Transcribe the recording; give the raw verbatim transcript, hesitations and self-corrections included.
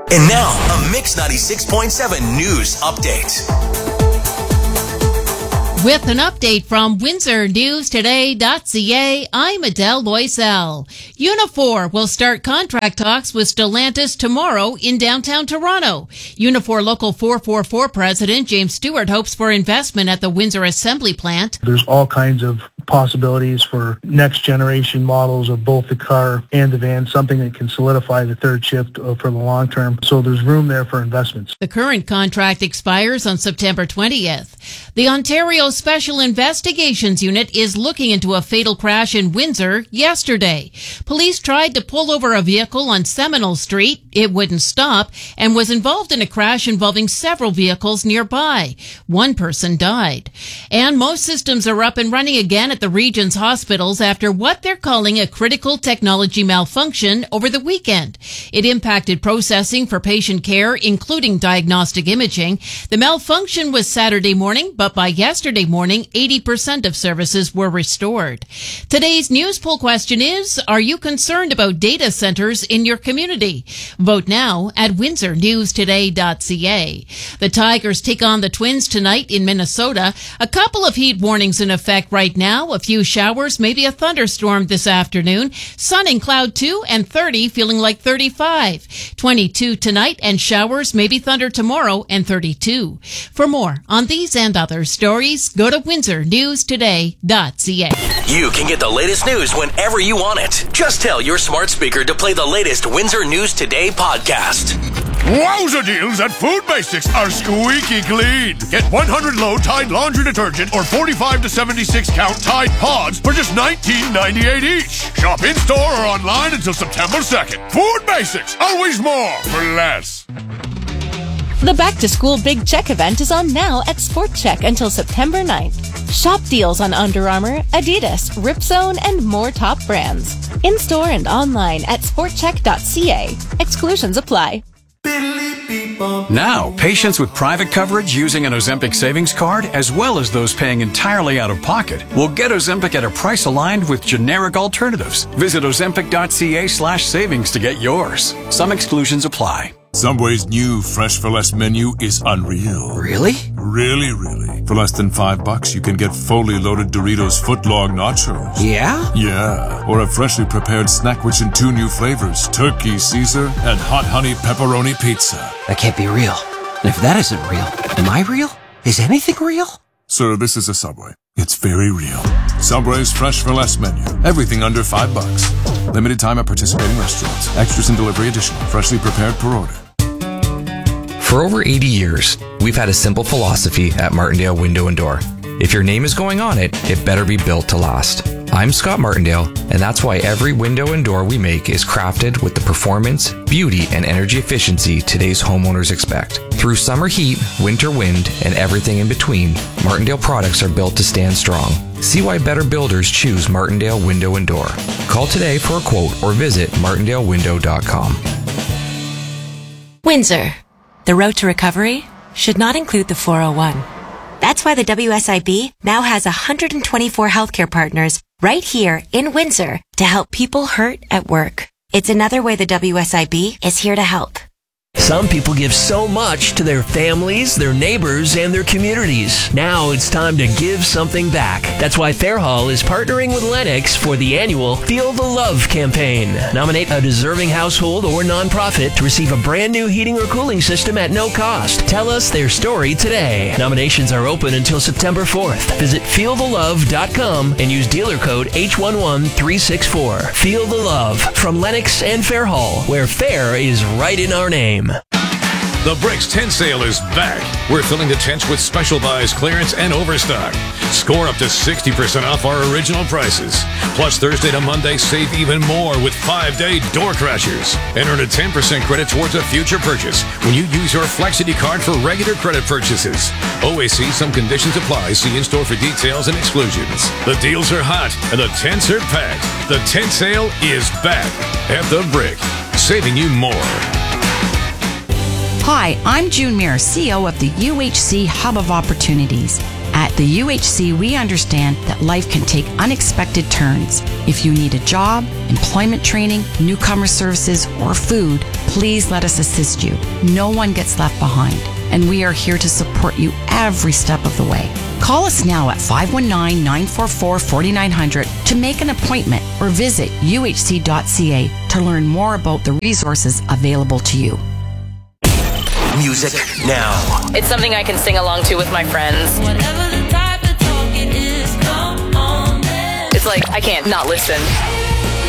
And now, a Mix ninety-six point seven news update. With an update from Windsor News Today dot C A, I'm Adele Loisel. Unifor will start contract talks with Stellantis tomorrow in downtown Toronto. Unifor Local four forty-four President James Stewart hopes for investment at the Windsor Assembly Plant. There's all kinds of possibilities for next generation models of both the car and the van, something that can solidify the third shift for the long term. So there's room there for investments. The current contract expires on September twentieth. The Ontario Special Investigations Unit is looking into a fatal crash in Windsor yesterday. Police tried to pull over a vehicle on Seminole Street. It wouldn't stop and was involved in a crash involving several vehicles nearby. One person died. And most systems are up and running again at the region's hospitals after what they're calling a critical technology malfunction over the weekend. It impacted processing for patient care, including diagnostic imaging. The malfunction was Saturday morning, but by yesterday morning, eighty percent of services were restored. Today's news poll question is, are you concerned about data centers in your community? Vote now at Windsor News Today dot C A. The Tigers take on the Twins tonight in Minnesota. A couple of heat warnings in effect right now. A few showers, maybe a thunderstorm this afternoon. Sun and cloud two and thirty, feeling like thirty-five. twenty-two tonight and showers, maybe thunder tomorrow and thirty-two. For more on these and other stories, go to Windsor News Today dot C A. You can get the latest news whenever you want it. Just tell your smart speaker to play the latest Windsor News Today podcast. Wowza deals at Food Basics are squeaky clean. Get one hundred low Tide laundry detergent or forty-five to seventy-six count Tide pods for just nineteen ninety-eight each. Shop in-store or online until September second. Food Basics, always more for less. The Back to School Big Check event is on now at Sport Check until September ninth. Shop deals on Under Armour, Adidas, Ripzone, and more top brands. In-store and online at sport check dot C A. Exclusions apply. Now, patients with private coverage using an Ozempic savings card, as well as those paying entirely out of pocket, will get Ozempic at a price aligned with generic alternatives. Visit ozempic dot C A slash savings to get yours. Some exclusions apply. Subway's new Fresh for Less menu is unreal. Really? Really, really. For less than five bucks, you can get fully loaded Doritos footlong nachos. Yeah? Yeah. Or a freshly prepared snack which in two new flavors, turkey Caesar and hot honey pepperoni pizza. That can't be real. And if that isn't real, am I real? Is anything real? Sir, this is a Subway. It's very real. Subway's Fresh for Less menu. Everything under five bucks. Limited time at participating restaurants. Extras and delivery additional. Freshly prepared per order. For over eighty years, we've had a simple philosophy at Martindale Window and Door. If your name is going on it, it better be built to last. I'm Scott Martindale, and that's why every window and door we make is crafted with the performance, beauty, and energy efficiency today's homeowners expect. Through summer heat, winter wind, and everything in between, Martindale products are built to stand strong. See why better builders choose Martindale Window and Door. Call today for a quote or visit martindale window dot com. Windsor. The road to recovery should not include the four oh one. That's why the W S I B now has one hundred twenty-four healthcare partners right here in Windsor to help people hurt at work. It's another way the W S I B is here to help. Some people give so much to their families, their neighbors, and their communities. Now it's time to give something back. That's why Fairhall is partnering with Lennox for the annual Feel the Love campaign. Nominate a deserving household or nonprofit to receive a brand new heating or cooling system at no cost. Tell us their story today. Nominations are open until September fourth. Visit feel the love dot com and use dealer code H one one three six four. Feel the Love from Lennox and Fairhall, where fair is right in our name. The Bricks Tent Sale is back. We're filling the tents with special buys, clearance, and overstock. Score up to sixty percent off our original prices. Plus, Thursday to Monday, save even more with five-day door crashers. And earn a ten percent credit towards a future purchase when you use your Flexity card for regular credit purchases. Always see some conditions apply. See in-store for details and exclusions. The deals are hot and the tents are packed. The tent sale is back at The Brick, saving you more. Hi, I'm June Muir, C E O of the U H C Hub of Opportunities. At the U H C, we understand that life can take unexpected turns. If you need a job, employment training, newcomer services, or food, please let us assist you. No one gets left behind, and we are here to support you every step of the way. Call us now at five one nine, nine four four, four nine zero zero to make an appointment or visit U H C dot C A to learn more about the resources available to you. Music now. It's something I can sing along to with my friends. Whatever the type of talk it is, come on then. It's like I can't not listen.